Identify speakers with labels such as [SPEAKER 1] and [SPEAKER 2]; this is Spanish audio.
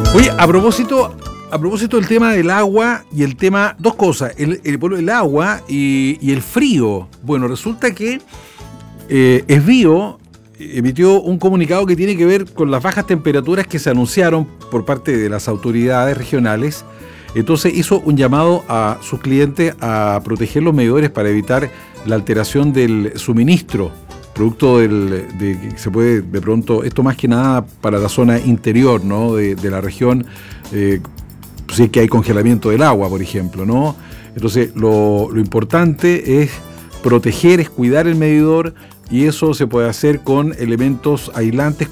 [SPEAKER 1] Oye, a propósito del tema del agua y el tema, dos cosas, el agua y el frío. Bueno, resulta que Esbio emitió un comunicado que tiene que ver con las bajas temperaturas que se anunciaron por parte de las autoridades regionales. Entonces hizo un llamado a sus clientes a proteger los medidores para evitar la alteración del suministro, producto de que se puede, de pronto, esto más que nada para la zona interior, ¿no?, de la región, si es que hay congelamiento del agua, por ejemplo, ¿no? Entonces lo importante es proteger, es cuidar el medidor, y eso se puede hacer con elementos aislantes